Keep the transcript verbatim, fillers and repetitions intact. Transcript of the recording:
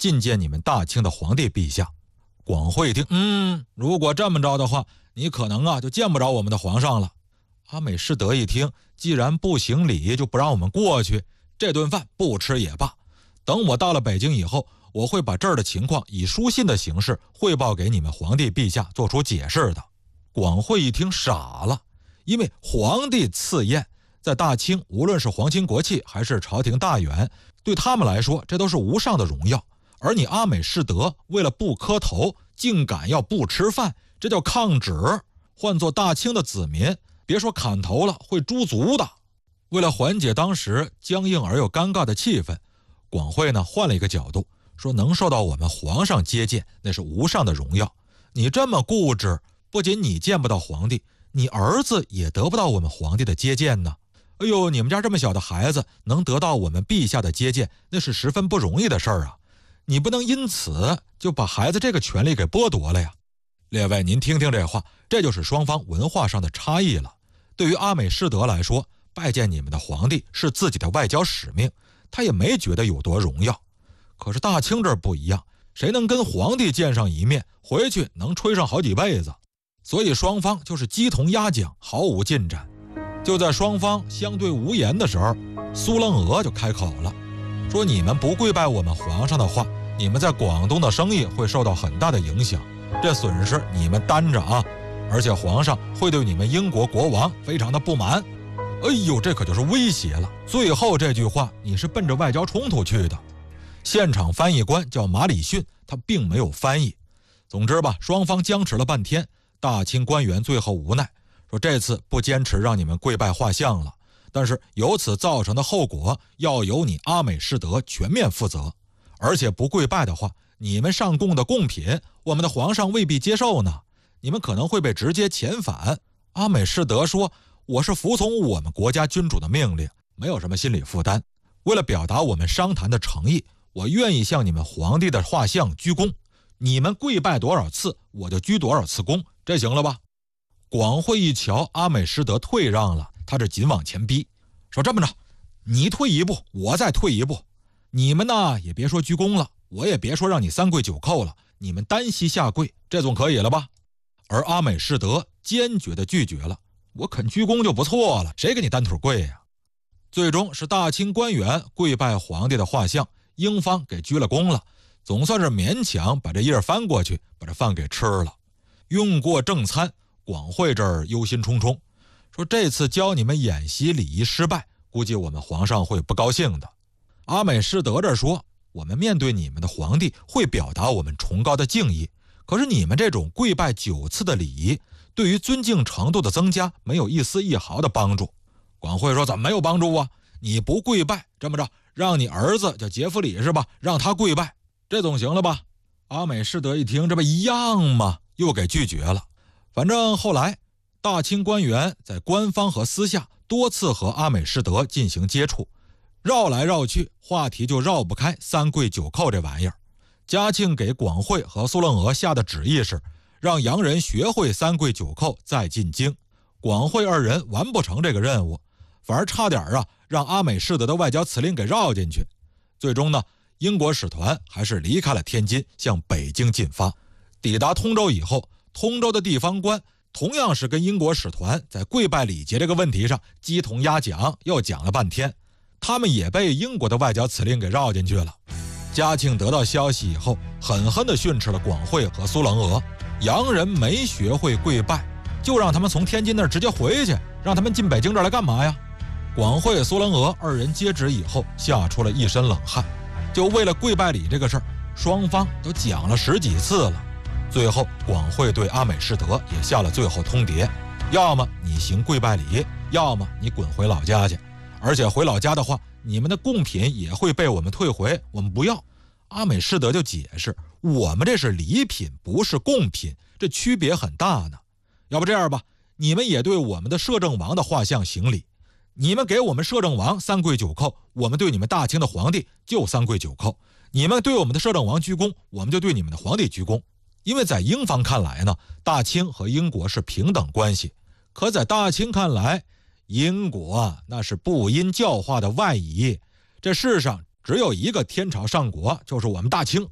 觐见你们大清的皇帝陛下。广惠一听，嗯，如果这么着的话，你可能啊就见不着我们的皇上了。阿美士德一听，既然不行礼就不让我们过去，这顿饭不吃也罢。等我到了北京以后，我会把这儿的情况以书信的形式汇报给你们皇帝陛下做出解释的。广惠一听傻了，因为皇帝赐宴在大清，无论是皇亲国戚还是朝廷大员，对他们来说这都是无上的荣耀。而你阿美士德为了不磕头，竟敢要不吃饭，这叫抗旨。换做大清的子民，别说砍头了，会诛族的。为了缓解当时僵硬而又尴尬的气氛，广惠呢换了一个角度，说能受到我们皇上接见，那是无上的荣耀。你这么固执，不仅你见不到皇帝，你儿子也得不到我们皇帝的接见呢。哎呦，你们家这么小的孩子能得到我们陛下的接见，那是十分不容易的事儿啊！你不能因此就把孩子这个权利给剥夺了呀。列位，您听听这话，这就是双方文化上的差异了。对于阿美士德来说，拜见你们的皇帝是自己的外交使命，他也没觉得有多荣耀。可是大清这儿不一样，谁能跟皇帝见上一面，回去能吹上好几辈子。所以双方就是鸡同鸭讲，毫无进展。就在双方相对无言的时候，苏楞额就开口了，说你们不跪拜我们皇上的话，你们在广东的生意会受到很大的影响，这损失你们担着啊！而且皇上会对你们英国国王非常的不满。哎呦，这可就是威胁了。最后这句话你是奔着外交冲突去的。现场翻译官叫马礼逊，他并没有翻译。总之吧，双方僵持了半天，大清官员最后无奈，说这次不坚持让你们跪拜画像了，但是由此造成的后果要由你阿美士德全面负责。而且不跪拜的话，你们上贡的贡品我们的皇上未必接受呢，你们可能会被直接遣返。阿美士德说，我是服从我们国家君主的命令，没有什么心理负担。为了表达我们商谈的诚意，我愿意向你们皇帝的画像鞠躬，你们跪拜多少次，我就鞠多少次躬，这行了吧？广惠一瞧阿美士德退让了，他这紧往前逼，说这么着，你退一步，我再退一步，你们呢也别说鞠躬了，我也别说让你三跪九叩了，你们单膝下跪，这总可以了吧？而阿美士德坚决地拒绝了，我肯鞠躬就不错了，谁给你单腿跪呀？最终是大清官员跪拜皇帝的画像，英方给鞠了躬了，总算是勉强把这页翻过去，把这饭给吃了。用过正餐，广惠这儿忧心忡忡，说这次教你们演习礼仪失败，估计我们皇上会不高兴的。阿美士德这儿说，我们面对你们的皇帝会表达我们崇高的敬意，可是你们这种跪拜九次的礼仪，对于尊敬程度的增加没有一丝一毫的帮助。广惠说，怎么没有帮助啊？你不跪拜，这么着让你儿子叫杰弗里是吧，让他跪拜，这总行了吧？阿美士德一听，这不一样吗？又给拒绝了。反正后来大清官员在官方和私下多次和阿美士德进行接触，绕来绕去，话题就绕不开三跪九叩这玩意儿。嘉庆给广惠和苏楞额下的旨意是，让洋人学会三跪九叩再进京。广惠二人完不成这个任务，反而差点啊让阿美士德的外交辞令给绕进去。最终呢，英国使团还是离开了天津，向北京进发。抵达通州以后，通州的地方官同样是跟英国使团在跪拜礼节这个问题上鸡同鸭讲，又讲了半天，他们也被英国的外交辞令给绕进去了。嘉庆得到消息以后，狠狠地训斥了广惠和苏楞额，洋人没学会跪拜，就让他们从天津那儿直接回去，让他们进北京这儿来干嘛呀？广惠、苏楞额二人接旨以后，吓出了一身冷汗。就为了跪拜礼这个事儿，双方都讲了十几次了。最后，广惠对阿美士德也下了最后通牒，要么你行跪拜礼，要么你滚回老家去。而且回老家的话，你们的贡品也会被我们退回，我们不要。阿美士德就解释，我们这是礼品，不是贡品，这区别很大呢。要不这样吧，你们也对我们的摄政王的画像行礼，你们给我们摄政王三跪九叩，我们对你们大清的皇帝就三跪九叩。你们对我们的摄政王鞠躬，我们就对你们的皇帝鞠躬。因为在英方看来呢，大清和英国是平等关系，可在大清看来，英国那是不因教化的外夷，这世上只有一个天朝上国，就是我们大清。